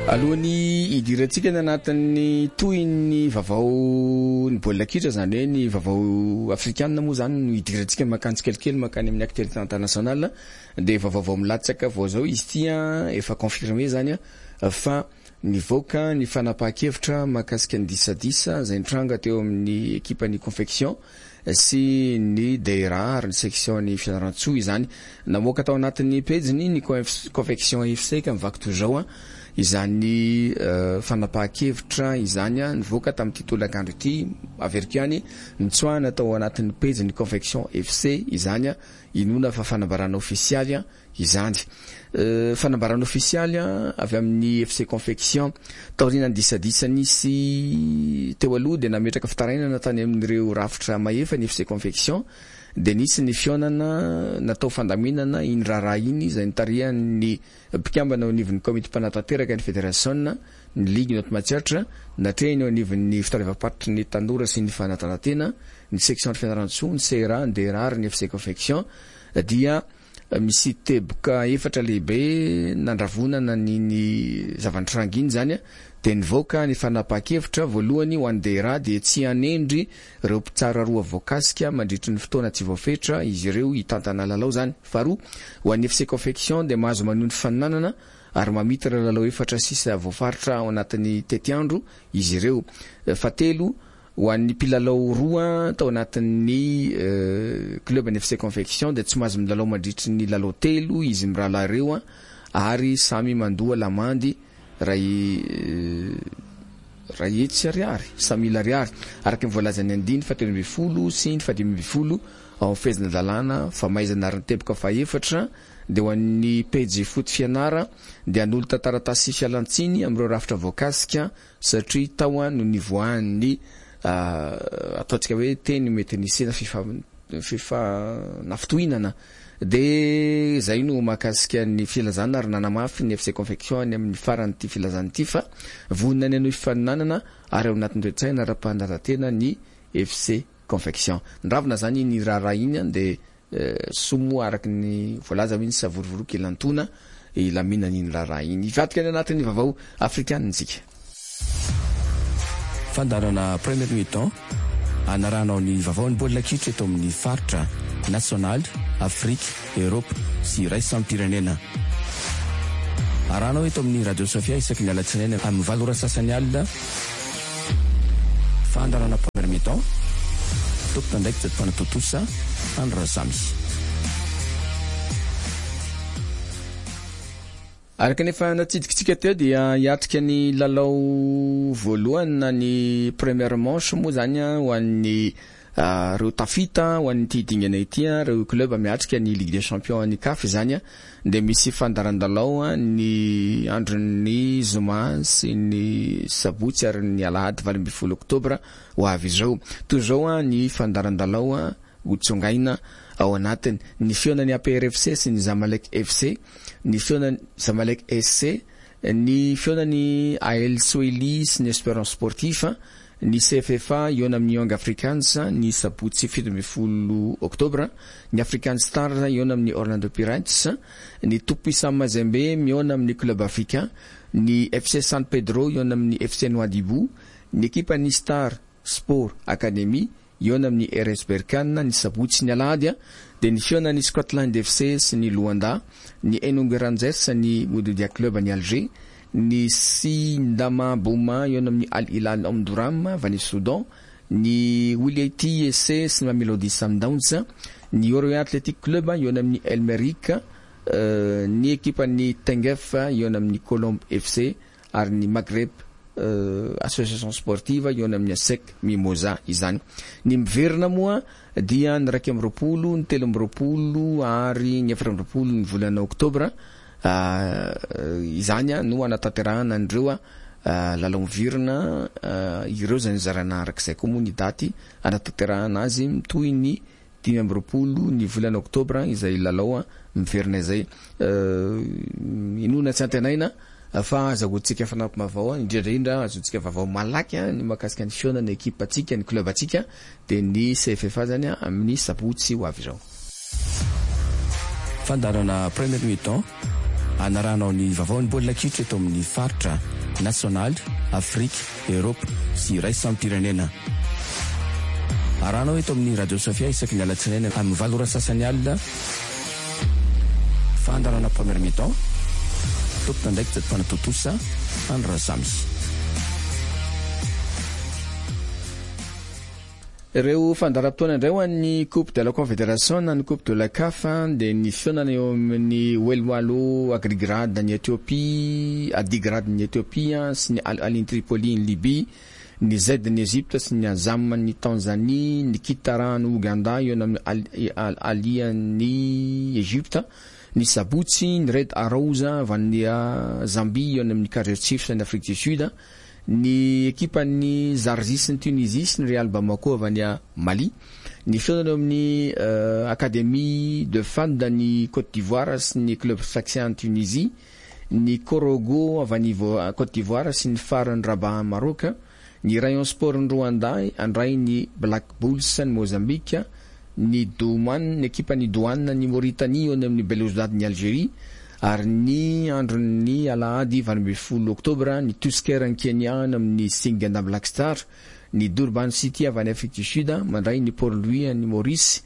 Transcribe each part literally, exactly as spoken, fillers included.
Alohan'ny idirantsika ny anatin'ny toy ny vavao ny baolina kitra zany hoe ny vavao afrikanina moa zany no idirantsika makany tsikelikely makany amin'ny actualité internationale de vavaovao milatsaka vao zao izy tia efa confirmé zany fa nivoaka ny fanapahan-kevitra mahakasika ny disadisa zay nitranga teo amin'ny ekipan'ny confection sy ny D R A ary ny section ny Fianarantsoa izany namoaka tao anatin'ny pejiny ny confection F C ka mivaky tozao izany uh, fanapahan-kevitra izany nivoaka tamin'ity tolakandro ity averiko any nitsoahana tao anatin'ny pejiny confection F C izany inona fa fanambarana ofisialy izany uh, fanambarana ofisialy avy amin'ny F C confection taorina disadisa nisy teo aloha de nametraka fitarainana tany amin'ireo rafitra mahefa ny F C confection de nisy ny fionana natao fandaminana iny raharaha iny zay nitarihan'ny mpikambana ao anivon'ny comité mpanatateraka ny fédération ny ligue note matiatra natrehiny ao anivon'ny fitaravam-patotry ny tanora sy ny fanatanjahantena ny section ny Fianarantsoa ny C R A ny D R A ary ny F C confection dia misy teboka efatra lehibe nandravonana ny zavanitranga iny zany de nivoaka ny fanapahan-kevitra voalohany ho an'ny D R A de tsy anendry ireo mpitsara roa voakasika mandritry ny fotoana tsy voafetra izy ireo hitantana lalao zany faharoa ho an'ny F C confection de mahazo maneho ny faninanana ary mamitra lalao efatra sisa voafaritra ao anatin'ny tetiandro izy ireo fatelo ho an'ny mpilalao roa tao anatin'ny uh, club ny F C confection de tsy mahazo milalao mandritry ny lalao telo izy mirala ireo ary samy mandoa lamandy ray uh, ray etsy ariary samila ariary araky mivolaza ny andiny fatelo amby folo sy ny fadimy amby folo ao amin'ny fezina lalàna fa maizana ary ny teboka faefatra de ho an'ny page foot fianara de an'olo tantaratasy fialantsiny amin'ireo rafitra voakasika satria tao no nivoahan'ny uh, ataontsika hoe teny mety nisena fifa fifa nafitohinana de zay no mahakasika ny filazana ary nanamafy ny F C confection ny amin'ny farany ty filazana ty fa vonina ny anoy fifaninanana ary ao anatin'ny toe-tsaina ara-pandatatena ny F C confection ndravina zany ny raharaha iny de uh, somoa araky ny voalaza mihitsy savorovoroky ilantona ilamina ny raharaha iny ivatika ny anatin'ny vavao afrikanitsika fandarana premier mi-temps anaranao ny vavaon'ny baolina kitra eto amin'ny faritra national Afrique Europe sy ray sampirenena aranao eto amin'ny radio Sofia isaky ny alatsinainy amin'ny valora sasany alina fandarana premier mi-temps tokota ndraiky tsy mpanatotosa andrazamy araka nefa natsidikitsika teo dia hiatrika ny lalao voalohany na ny première manche moa zany ho an'ny uh, reo tafita ho an'ny tidingana ity reo club miatrika ny Ligue des Champions ny C A F zany de misy fandarandalao ny andron'ny zoma sy ny sabotsy ary ny alahady valo ambin'ny folo oktobra ho avy zao toy zao ny fandarandalao Utsongaina ao anatiny ny fiona ny A P R F C sy ny Zamalek F C ny fiona Zamalek S C ny fiona ny A L Soeli sy ny Espérance Sportif ny C F F A iona amin'ny Young Africans ny sabotsy fito ambin'ny folo oktobra ny African Stars iona amin'ny Orlando Pirates ny Tout-Puissant Mazembe miona amin'ny Club Africain ny F C San Pedro iona amin'ny F C Nouadhibou ny ekipa ny Star Sport Academy iona amin'ny R S Berkane ny sabotsy ny alahady de ny fiona ny Scotland F C sy ny Luanda ny Enugu Rangers ny Mouloudia Club ny Alger ny Sindama Bouma iona amin'ny Al Hilal Omdurman avy Soudan ny Wilaity S C sy ny Mamelodi Sundowns ny Orient Athletic Club iona amin'ny El Merreikh uh, ny ekipa ny Tenguef iona amin'ny Colombe F C ary ny Maghreb Uh, association sportive iona amin'ny A S E C Mimosa izany ny miverina moa dia ny raiky amby roapolo ny telo amby roapolo ary ny efatra amby roapolo ny volana oktobra uh, izany no anatanterahana andreo uh, lalao mivirina uh, ireo zany zarana arak'izay koa moa ny daty anatanterahana azy mitoy ny dimy amby roapolo ny volana oktobra izay lalao miverina izay uh, inona tsy antenaina fa azahoantsika fanampy-mavao indrindraindra azotsika vavao malaky ny makasika ny fiona ny ekipa atsika ny club atsika de ny C F F A zany amin'ny sabotsy ho avy zao fandarana premier mi-temps anaranao ny vaovao ny baolina kitra eto amin'ny faritra nasionaly afrika eropa sy ray sampirenena. Aranao eto amin'ny radio sofia isaky ny alatsinainy amin'ny valo ora sasany alina fandarana premier mi-temps tompona ndraiky jatom-panatotosa andro razamy. Ireo fandaram-potoana indray ho an'ny Coupe de la Confédération na ny Coupe de la C A F dia ny fionana eo amin'ny Welwalo Agrigrad ny Etiopia, Adigrad ny Etiopia sy ny Al-Ain Tripoli ny Libye, ny Z ny Egypte sy ny Azam ny Tanzanie, ny Kitara ny Ouganda eo amin'ny Al-Alia ny Egypte, ny Sabotsy ny Red Arrows avy ny Zambie eo amin'ny Kaizer Chiefs ny Afrique du Sud, ny ekipa ny Zarzis ny Tunisie sy ny Real Bamako avy ny Mali, ny fionana amin'ny uh, Académie de Fad ny Côte d'Ivoire sy ny Club Sfaxien ny Tunisie, ny Korogo avy ny Côte d'Ivoire sy ny Far ny Rabat ny Maroc, ny Rayon Sport ny Rwanda andray ny Black Bulls ny Mozambique, ny Douane ny ekipa ny Douane ny Mauritanie eo amin'ny Belouizdad ny Algérie, ary ny andro ny alahady valo ambin'ny folo oktobra ny Tusker ny Kenya amin'ny Singida Black Star, ny Durban City avy any Afrique du Sud mandray ny Port-Louis ny Maurice,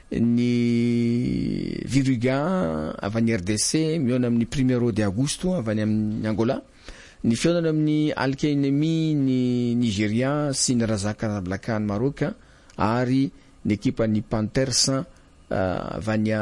ny Viruga avy any R D C miona amin'ny Primero de Agosto avy any amin'ny Angola, ny fionana amin'ny Al-Kainemi ny Nigeria sy ny Razak Casablanca ny Maroc, ary ny ekipa ny Panthers Uh, avy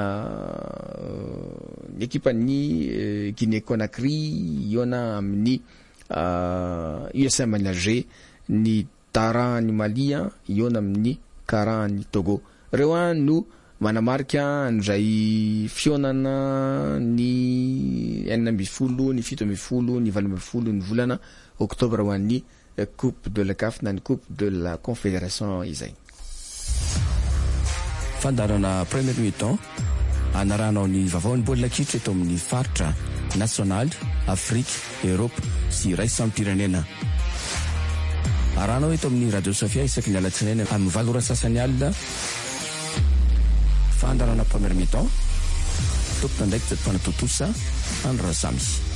ny ekipa ny uh, Guinée Conakry iona amin'ny uh, U S M ny Alger, ny Tara ny Malia iona amin'ny Kara ny Togo. Reo no manamarika nizay fionana ny enina ambin'ny folo, ny fito ambin'ny folo, ny valo ambin'ny folo ny volana oktobra ho an'ny uh, Coupe de la C A F na ny Coupe de la Confédération izay. Fandarana premier mi-temps anaranao ny vaovao ny baolina kitra eto amin'ny faritra nasionaly afrika eropa sy ray sampirenena. Aranao eto amin'ny radio sofia isaky ny alatsinainy amin'ny valo ora sasany alina fandarana premier mi-temps tompona ndraiky jatom-panatotosa andro razamy.